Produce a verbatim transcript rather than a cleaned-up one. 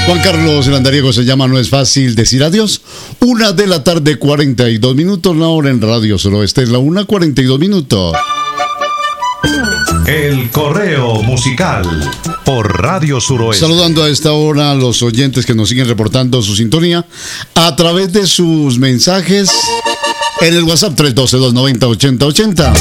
Juan Carlos Landariego se llama No es fácil decir adiós. Una de la tarde, cuarenta y dos minutos, la hora en Radio Suroeste es la una cuarenta y dos minutos. El correo musical por Radio Suroeste. Saludando a esta hora a los oyentes que nos siguen reportando su sintonía a través de sus mensajes en el WhatsApp tres uno dos, dos nueve cero, ocho cero ocho cero.